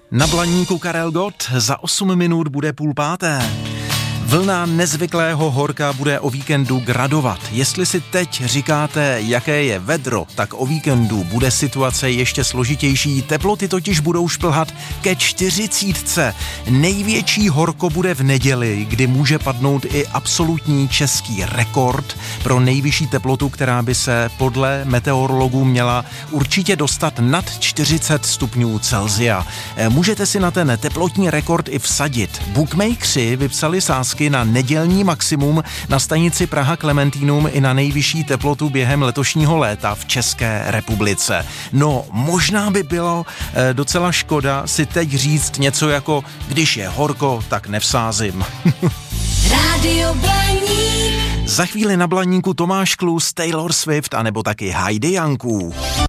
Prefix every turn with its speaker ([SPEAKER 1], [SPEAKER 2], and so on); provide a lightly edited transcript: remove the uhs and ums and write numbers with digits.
[SPEAKER 1] Na Blaníku Karel Gott, za 8 minut bude 4:30. Vlna nezvyklého horka bude o víkendu gradovat. Jestli si teď říkáte, jaké je vedro, tak o víkendu bude situace ještě složitější. Teploty totiž budou šplhat ke 40. Největší horko bude v neděli, kdy může padnout i absolutní český rekord pro nejvyšší teplotu, která by se podle meteorologů měla určitě dostat nad 40 stupňů Celsia. Můžete si na ten teplotní rekord i vsadit. Bookmakeři vypsali sázky na nedělní maximum na stanici Praha Klementínum i na nejvyšší teplotu během letošního léta v České republice. No, možná by bylo docela škoda si teď říct něco jako, když je horko, tak nevsázím.
[SPEAKER 2] Rádio Blaník.
[SPEAKER 1] Za chvíli na Blaníku Tomáš Klus, Taylor Swift anebo taky Heidi Janků.